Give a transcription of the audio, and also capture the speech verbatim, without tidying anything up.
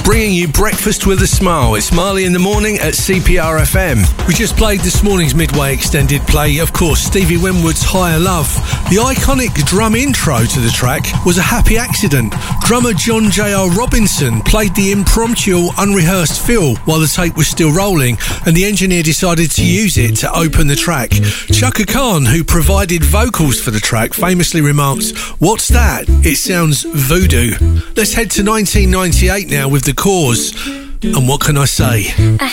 bringing you breakfast with a smile. It's Marley in the morning at C P R F M. We just played this morning's Midway extended play, of course, Stevie Winwood's Higher Love. The iconic drum intro to the track was a happy accident. Drummer John J R Robinson played the impromptu, unrehearsed fill while the tape was still rolling, and the engineer decided to use it to open the track. Chaka Khan, who provided vocals for the track, famously remarks, "What's that? It sounds voodoo." Let's head to nineteen ninety-eight now with The Cause. And what can I say?